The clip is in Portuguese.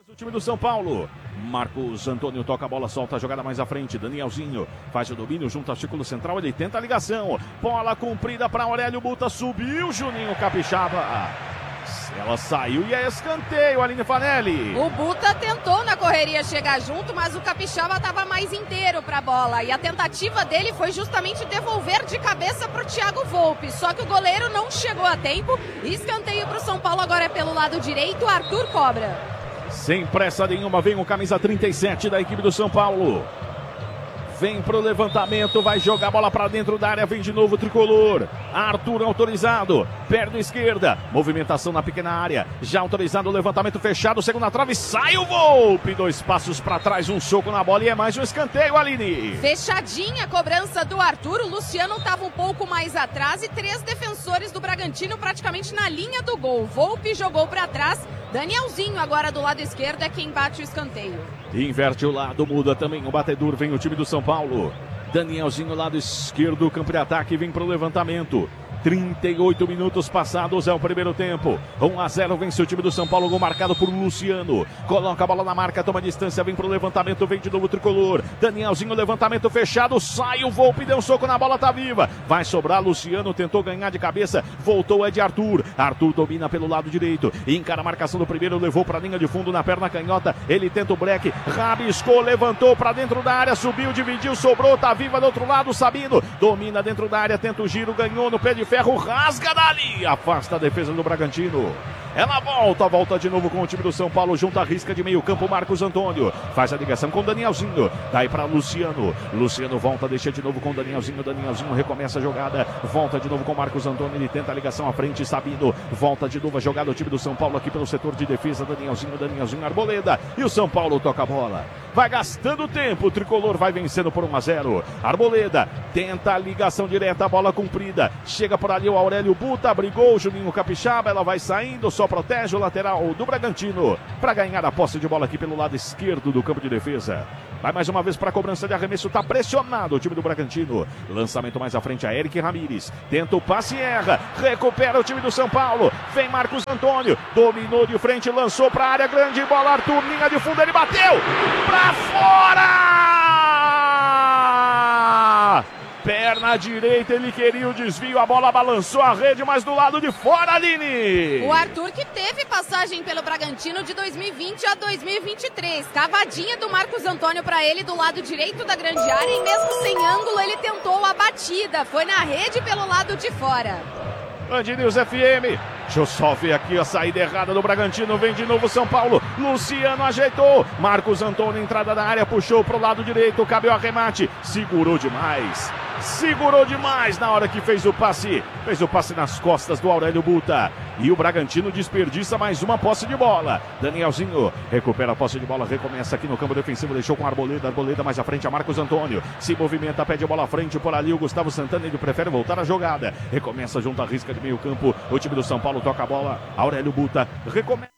O time do São Paulo. Marcos Antônio toca a bola, solta a jogada mais à frente. Danielzinho faz o domínio junto ao círculo central. Ele tenta a ligação. Bola comprida para Aurélio Buta. Subiu Juninho Capixaba. Ela saiu e é escanteio, Aline Fanelli. O Buta tentou na correria chegar junto, mas o Capixaba estava mais inteiro para a bola. E a tentativa dele foi justamente devolver de cabeça para o Thiago Volpi. Só que o goleiro não chegou a tempo. Escanteio para o São Paulo, agora é pelo lado direito. Arthur cobra. Sem pressa nenhuma, vem o camisa 37 da equipe do São Paulo. Vem pro levantamento, vai jogar a bola para dentro da área, vem de novo o tricolor. Arthur autorizado, perna esquerda, movimentação na pequena área, já autorizado o levantamento fechado, segunda trave, sai o Volpi, 2 passos para trás, um soco na bola e é mais um escanteio, Aline. Fechadinha a cobrança do Arthur, o Luciano estava um pouco mais atrás e 3 defensores do Bragantino praticamente na linha do gol. Volpi jogou para trás, Danielzinho agora do lado esquerdo é quem bate o escanteio. Inverte o lado, muda também o batedor, vem o time do São Paulo. Danielzinho, lado esquerdo, campo de ataque, vem pro levantamento. 38 minutos passados, é o primeiro tempo. 1-0, vence o time do São Paulo, gol marcado por Luciano. Coloca a bola na marca, toma distância, vem pro levantamento, vem de novo o tricolor. Danielzinho, levantamento fechado, sai o Volpi, deu um soco na bola, tá viva. Vai sobrar, Luciano tentou ganhar de cabeça, voltou, é de Arthur. Arthur domina pelo lado direito, encara a marcação do primeiro, levou pra linha de fundo na perna canhota. Ele tenta o break, rabiscou, levantou pra dentro da área, subiu, dividiu, sobrou, tá viva do outro lado, Sabino. Domina dentro da área, tenta o giro, ganhou no pé de ferro, rasga dali, afasta a defesa do Bragantino. Ela volta de novo com o time do São Paulo, junto à risca de meio campo, Marcos Antônio, faz a ligação com o Danielzinho, daí para Luciano, Luciano volta, deixa de novo com o Danielzinho, Danielzinho recomeça a jogada, volta de novo com o Marcos Antônio, ele tenta a ligação à frente, Sabino, volta de novo a jogada, o time do São Paulo aqui pelo setor de defesa, Danielzinho, Arboleda, e o São Paulo toca a bola, vai gastando tempo, o tricolor vai vencendo por 1-0, Arboleda tenta a ligação direta, a bola comprida, chega por ali o Aurélio Buta, brigou o Juninho Capixaba, ela vai saindo, só protege o lateral do Bragantino para ganhar a posse de bola aqui pelo lado esquerdo do campo de defesa. Vai mais uma vez para a cobrança de arremesso, tá pressionado o time do Bragantino. Lançamento mais à frente a Eric Ramírez, tenta o passe e erra, recupera o time do São Paulo, vem Marcos Antônio, dominou de frente, lançou para a área grande, bola Arthur, linha de fundo, ele bateu para fora! Perna direita, ele queria o desvio, a bola balançou a rede, mas do lado de fora, Aline! O Arthur que teve passagem pelo Bragantino de 2020 a 2023. Cavadinha do Marcos Antônio para ele do lado direito da grande área e mesmo sem ângulo ele tentou a batida. Foi na rede pelo lado de fora. Band News FM. Deixa eu só ver aqui a saída errada do Bragantino. Vem de novo São Paulo. Luciano ajeitou. Marcos Antônio, entrada da área, puxou pro lado direito. Cabe o arremate. Segurou demais na hora que fez o passe. Fez o passe nas costas do Aurélio Buta. E o Bragantino desperdiça mais uma posse de bola. Danielzinho recupera a posse de bola. Recomeça aqui no campo defensivo. Deixou com a Arboleda. Arboleda mais à frente a Marcos Antônio. Se movimenta, pede a bola à frente. Por ali o Gustavo Santana. Ele prefere voltar a jogada. Recomeça junto à risca de meio campo. O time do São Paulo toca a bola. Aurélio Buta recomeça.